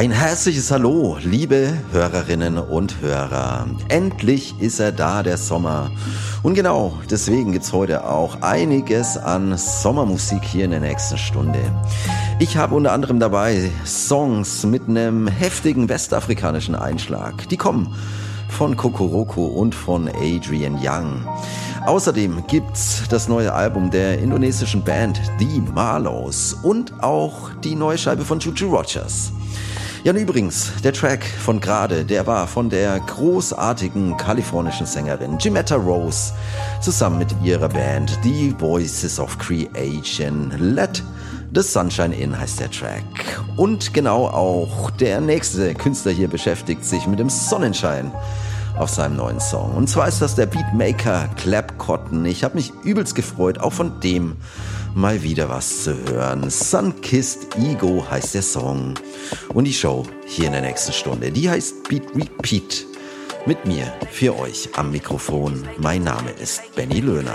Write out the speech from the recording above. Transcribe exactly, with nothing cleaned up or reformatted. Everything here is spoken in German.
Ein herzliches Hallo, liebe Hörerinnen und Hörer. Endlich ist er da, der Sommer. Und genau deswegen gibt's heute auch einiges an Sommermusik hier in der nächsten Stunde. Ich habe unter anderem dabei Songs mit einem heftigen westafrikanischen Einschlag. Die kommen von Kokoroko und von Adrian Young. Außerdem gibt's das neue Album der indonesischen Band The Marlows und auch die neue Scheibe von Juju Rogers. Ja, und übrigens, der Track von gerade, der war von der großartigen kalifornischen Sängerin Jimetta Rose zusammen mit ihrer Band The Voices of Creation. Let the Sunshine In heißt der Track. Und genau auch der nächste Künstler hier beschäftigt sich mit dem Sonnenschein auf seinem neuen Song. Und zwar ist das der Beatmaker Clap Cotton. Ich habe mich übelst gefreut, auch von dem mal wieder was zu hören. Sun-Kissed Ego heißt der Song. Und die Show hier in der nächsten Stunde, die heißt Beat Repeat. Mit mir, für euch am Mikrofon. Mein Name ist Benny Löhner.